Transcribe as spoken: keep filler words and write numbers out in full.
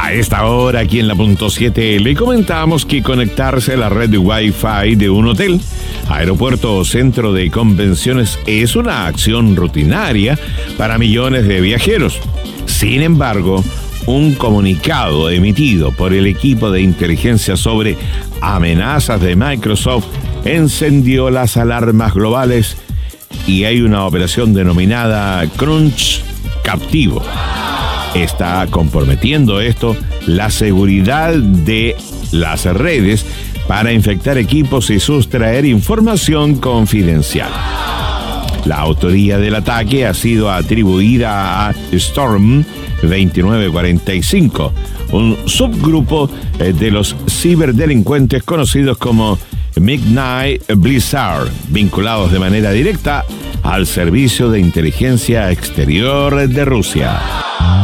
A esta hora, aquí en la punto siete, le comentamos que conectarse a la red de Wi-Fi de un hotel, aeropuerto o centro de convenciones es una acción rutinaria para millones de viajeros. Sin embargo, un comunicado emitido por el equipo de inteligencia sobre amenazas de Microsoft encendió las alarmas globales y hay una operación denominada Crunch Captivo. Está comprometiendo esto la seguridad de las redes para infectar equipos y sustraer información confidencial. La autoría del ataque ha sido atribuida a Storm veintinueve cuarenta y cinco, un subgrupo de los ciberdelincuentes conocidos como Midnight Blizzard, vinculados de manera directa al Servicio de Inteligencia Exterior de Rusia.